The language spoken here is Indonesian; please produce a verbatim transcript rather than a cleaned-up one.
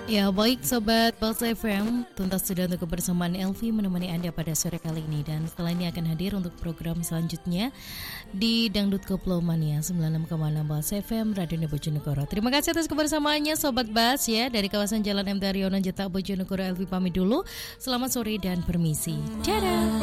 Ya baik Sobat Pulse F M, tuntas sudah untuk kebersamaan Elvi menemani Anda pada sore kali ini. Dan setelah ini akan hadir untuk program selanjutnya di Dangdut Koplo Mania sembilan puluh enam koma enam Pulse F M Radio Bojonegoro. Terima kasih atas kebersamaannya Sobat Bas ya. Dari kawasan Jalan M T Haryono Jetak Bojonegoro, Elvi pamit dulu. Selamat sore dan permisi. Dadah.